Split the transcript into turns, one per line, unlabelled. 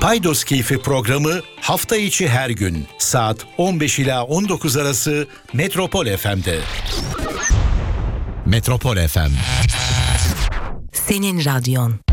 Paydos Keyfi programı hafta içi her gün saat 15 ila 19 arası Metropol FM'de. Metropol FM.
Senin radyon.